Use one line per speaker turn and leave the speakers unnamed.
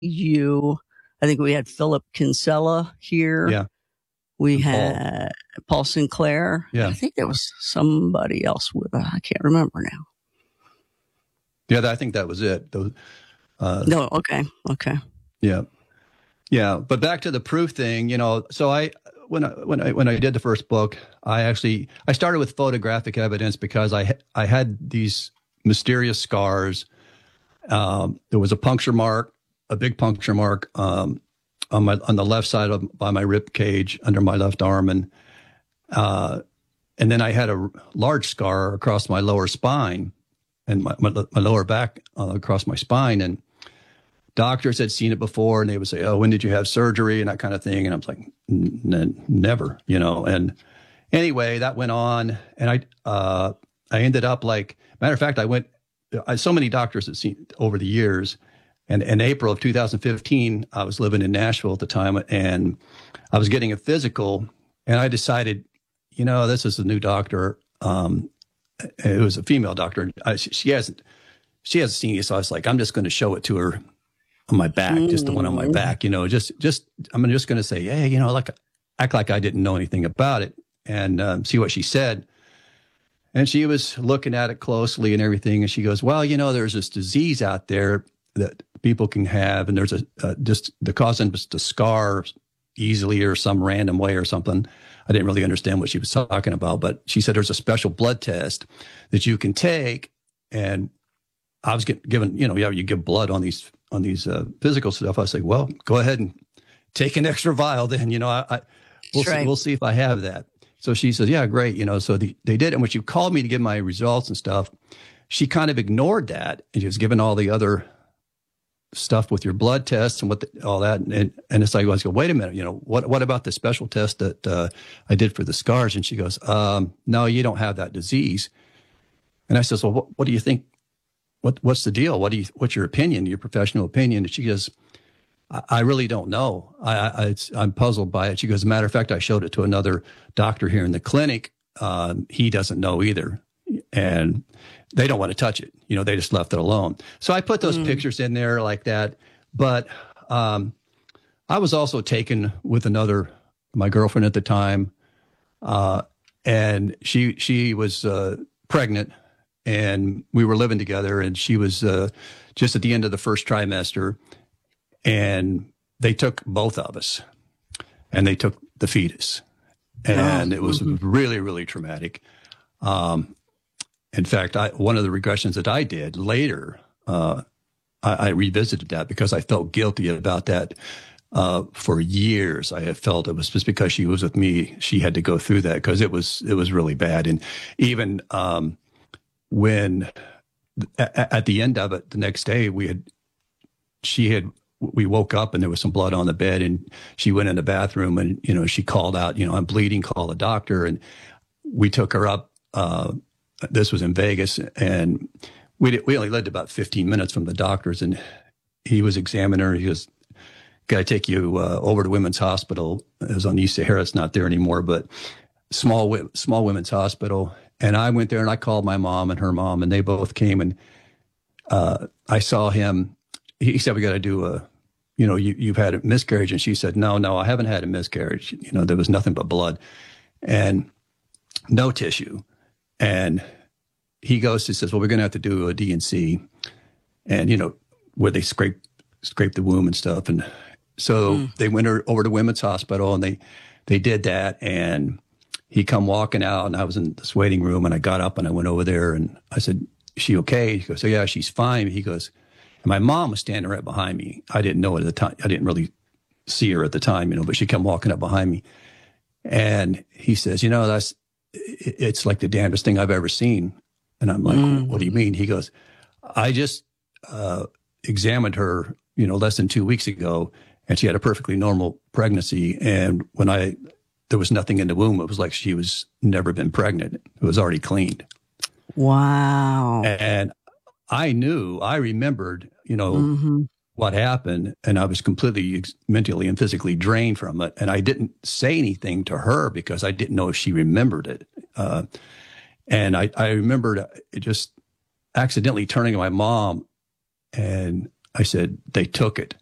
you. I think we had Philip Kinsella here.
Yeah.
We had Paul Sinclair.
Yeah.
I think there was somebody else with I can't remember now.
Yeah, I think that was it.
No, okay.
Yeah. Yeah. But back to the proof thing, so when I did the first book, I started with photographic evidence because I had these mysterious scars. There was a puncture mark, a big puncture mark on the left side by my rib cage under my left arm, and then I had a large scar across my lower spine and my lower back across my spine, and doctors had seen it before, and they would say, "Oh, when did you have surgery?" and that kind of thing. And I was like, "Never," And anyway, that went on, and I ended up matter of fact, so many doctors had seen over the years. And in April of 2015, I was living in Nashville at the time, and I was getting a physical, and I decided, this is a new doctor. It was a female doctor. She hasn't seen it, so I was like, I'm just going to show it to her on my back, just the one on my back, I'm just going to say, hey, act like I didn't know anything about it, and see what she said. And she was looking at it closely and everything, and she goes, well, there's this disease out there that people can have, and there's just the cause them to scar easily or some random way or something. I didn't really understand what she was talking about, but she said there's a special blood test that you can take, and I was given, you give blood on these physical stuff. I was like, well, go ahead and take an extra vial then, we'll see if I have that. So she says, yeah, great. So they did. And when she called me to give my results and stuff, she kind of ignored that. And she was giving all the other stuff with your blood tests and all that. And it's like, I was going, wait a minute, what about the special test that I did for the scars? And she goes, no, you don't have that disease. And I says, well, what do you think? What's the deal? What's your opinion, your professional opinion? And she goes, I really don't know. I'm puzzled by it. She goes, as a matter of fact, I showed it to another doctor here in the clinic. He doesn't know either. And they don't want to touch it. They just left it alone. So I put those pictures in there like that. But I was also taken with my girlfriend at the time. And she was pregnant, and we were living together, and she was just at the end of the first trimester. And they took both of us, and they took the fetus, and it was really, really traumatic. In fact, one of the regressions that I did later, I revisited that because I felt guilty about that. For years, I have felt it was just because she was with me, she had to go through that, because it was really bad. And even when at the end of it, the next day, we woke up and there was some blood on the bed, and she went in the bathroom, and, she called out, I'm bleeding, call the doctor. And we took her up. This was in Vegas, and we only lived about 15 minutes from the doctors, and he was examining her. He goes, got to take you over to Women's Hospital. It was on East Sahara. It's not there anymore, but small women's hospital. And I went there, and I called my mom and her mom, and they both came, and I saw him. He said, we got to do you've had a miscarriage. And she said, no, I haven't had a miscarriage. There was nothing but blood and no tissue. And he says, well, we're going to have to do a D&C, and, where they scrape the womb and stuff. And so they went over to Women's Hospital, and they did that. And he come walking out, and I was in this waiting room, and I got up and I went over there, and I said, is she okay? He goes, oh, yeah, she's fine. He goes, and my mom was standing right behind me. I didn't know it at the time. I didn't really see her at the time, but she come walking up behind me. And he says, it's like the damnedest thing I've ever seen. And I'm like, what do you mean? He goes, I just examined her, less than 2 weeks ago, and she had a perfectly normal pregnancy. And when there was nothing in the womb, it was like she was never been pregnant. It was already cleaned.
Wow.
And I remembered, what happened, and I was completely mentally and physically drained from it. And I didn't say anything to her because I didn't know if she remembered it. And I remembered just accidentally turning to my mom, and I said, they took it.